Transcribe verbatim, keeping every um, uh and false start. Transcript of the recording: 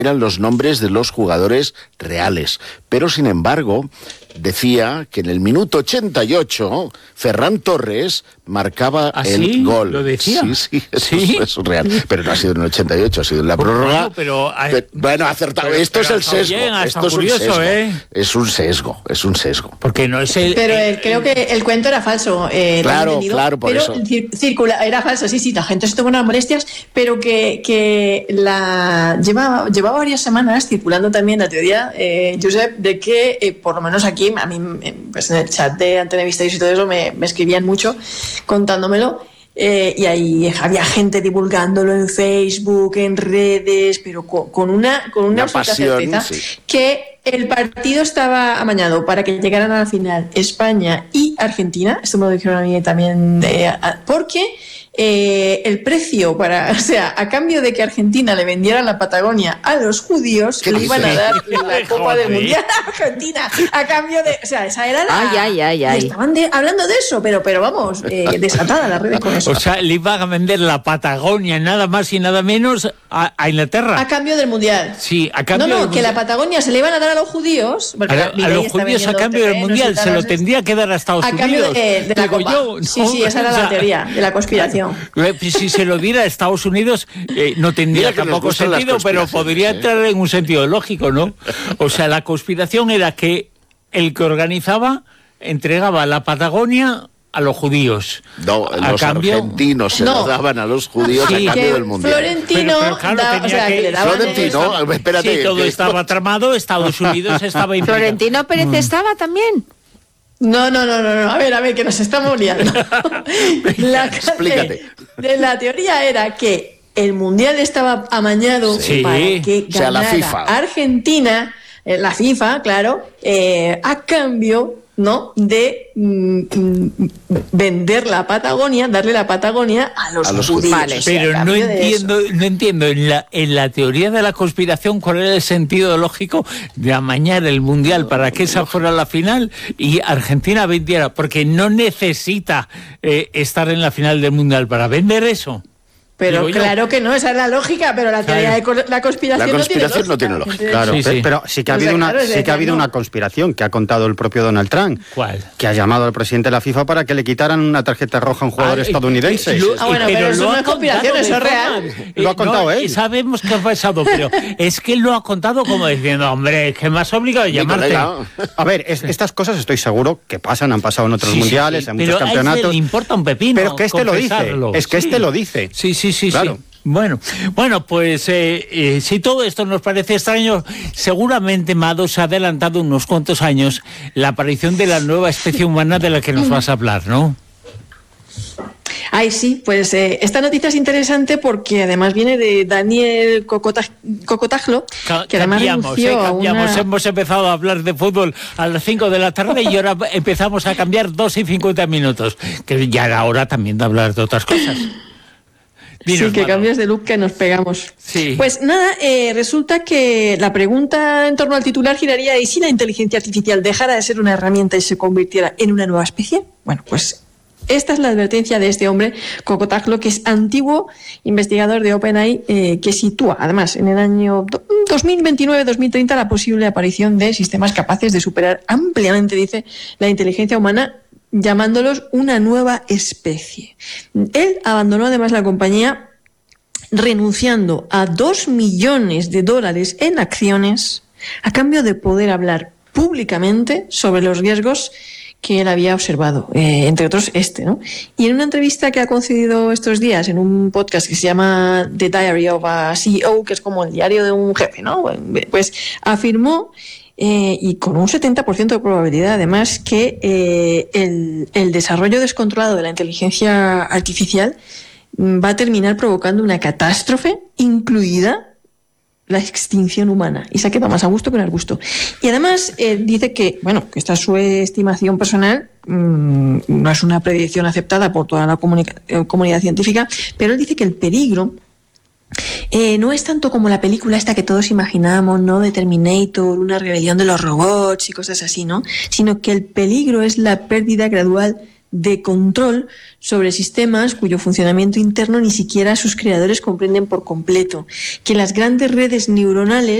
eran los nombres de los jugadores reales. Pero, sin embargo, decía que en el minuto ochenta y ocho Ferran Torres marcaba ¿Ah, el sí? gol. ¿Lo decía? Sí, sí, eso, ¿Sí? Es, eso es real. Pero no ha sido en el ochenta y ocho, ha sido en la prórroga. Bueno, pero, pero, bueno, acertado. Pero, Esto pero es el sesgo. bien, Esto es curioso, un sesgo. ¿eh? Es un sesgo, es un sesgo. Porque no es el... Pero el, eh, creo que el cuento era falso. Eh, claro, claro, por pero eso. Cir- circula, era falso, sí, sí, la gente se tuvo unas molestias, pero que, que la llevaba, llevaba varias semanas circulando también la teoría, eh, Josep, de que, eh, por lo menos aquí, a mí, pues en el chat de Antena Misterio y todo eso, me, me escribían mucho contándomelo. Eh, y ahí había gente divulgándolo en Facebook, en redes, pero con, con una con una, Una absoluta pasión, certeza sí. que el partido estaba amañado para que llegaran a la final España y Argentina. Esto me lo dijeron a mí también, eh, a, porque eh, el precio para, o sea, a cambio de que Argentina le vendiera la Patagonia a los judíos, le iban a dar la Copa del Mundial a Argentina a cambio de, o sea, esa era la... Ay, ay, ay, ay. y estaban de, hablando de eso, pero, pero vamos, eh, desatada las redes con eso. O sea, le iban a vender la Patagonia, nada más y nada menos, a, a Inglaterra. A cambio del Mundial. Sí, a cambio No, no, del que la Mundial. Patagonia se le iban a dar a los judíos. A, la- a los judíos a cambio del Mundial se lo tendría que dar a Estados a cambio Unidos. de, de la Digo Copa. yo, Sí, ¿no? sí, esa era O sea, la teoría de la conspiración. eh, Si se lo diera a Estados Unidos, eh, no tendría Mira que nos tampoco gustan las sentido, pero conspiraciones, podría ¿eh? entrar en un sentido lógico, ¿no? O sea, la conspiración era que el que organizaba entregaba la Patagonia a los judíos. No, a los cambio, argentinos se No. lo daban a los judíos Sí. a cambio Que del Mundial. Florentino, Pero- pero claro, da- tenía o sea, que- que le daban Florentino, el- espérate. sí, todo que- estaba tramado, Estados Unidos estaba implicado. ¿Florentino Pérez estaba también? No, no, no, no, no, a ver, a ver, que nos estamos liando. la, explícate. de la teoría era que el Mundial estaba amañado Sí. para que O sea, la ganara FIFA. Argentina, eh, la FIFA, claro, eh, a cambio, ¿no?, de mm, mm, vender la Patagonia, darle la Patagonia a los, A los judíos. Vale. O sea, a Pero no cambio de entiendo, eso. no entiendo en la, en la teoría de la conspiración cuál era el sentido lógico de amañar el Mundial para que esa fuera la final y Argentina vendiera, porque no necesita eh, estar en la final del Mundial para vender eso. Pero Digo yo. claro que no, esa es la lógica, pero la teoría Claro. de co- la conspiración, La conspiración no tiene no lógica. tiene Claro, Sí, pe- sí. pero sí que ha O sea, habido una, claro, es sí que ha decir, habido no. una conspiración que ha contado el propio Donald Trump, ¿Cuál? que ha llamado al presidente de la FIFA para que le quitaran una tarjeta roja a un jugador Ah, estadounidense. eh, lo- Ah, bueno, pero eso lo no ha es conspiración, contado eso de es real. forma- Lo ha eh, contado no, él. Sabemos que ha pasado, pero es que él lo ha contado como diciendo, hombre, es que me has obligado a Mi llamarte. colega. A ver, es- estas cosas estoy seguro que pasan, han pasado en otros Sí, sí, mundiales, sí, en pero muchos a ese campeonatos. le importa un pepino. Pero es que este lo dice, confesarlo. es que Sí. este lo dice. Sí, sí, sí, Claro. sí. Bueno, bueno, pues eh, eh, si todo esto nos parece extraño, seguramente Mado se ha adelantado unos cuantos años la aparición de la nueva especie humana de la que nos vas a hablar, ¿no? Ay, sí, pues eh, esta noticia es interesante porque además viene de Daniel Cocota- Cocotajlo, Ca- que además cambiamos, renunció eh, a cambiamos. una... Hemos empezado a hablar de fútbol a las cinco de la tarde y ahora empezamos a cambiar dos y cincuenta minutos, que ya era hora también de hablar de otras cosas. Dinos, Sí, que Mado. cambias de look que nos pegamos. Sí. Pues nada, eh, resulta que la pregunta en torno al titular giraría: ¿y si la inteligencia artificial dejara de ser una herramienta y se convirtiera en una nueva especie? Bueno, pues esta es la advertencia de este hombre, Cocotajlo, que es antiguo investigador de OpenAI, eh, que sitúa, además, en el año do- dos mil veintinueve dos mil treinta la posible aparición de sistemas capaces de superar ampliamente, dice, la inteligencia humana, llamándolos una nueva especie. Él abandonó además la compañía renunciando a dos millones de dólares en acciones a cambio de poder hablar públicamente sobre los riesgos que él había observado, eh, entre otros este, ¿no? Y en una entrevista que ha concedido estos días en un podcast que se llama The Diary of a C E O, que es como el diario de un jefe, ¿no? Pues afirmó, eh, y con un setenta por ciento de probabilidad además, que eh, el, el desarrollo descontrolado de la inteligencia artificial va a terminar provocando una catástrofe, incluida la extinción humana, y se ha quedado más a gusto que no a gusto. Y además eh, dice que, bueno, que esta es su estimación personal, mmm, no es una predicción aceptada por toda la comunica- eh, comunidad científica, pero él dice que el peligro eh, no es tanto como la película esta que todos imaginamos, ¿no?, de Terminator, una rebelión de los robots y cosas así, ¿no?, sino que el peligro es la pérdida gradual de control sobre sistemas cuyo funcionamiento interno ni siquiera sus creadores comprenden por completo, que las grandes redes neuronales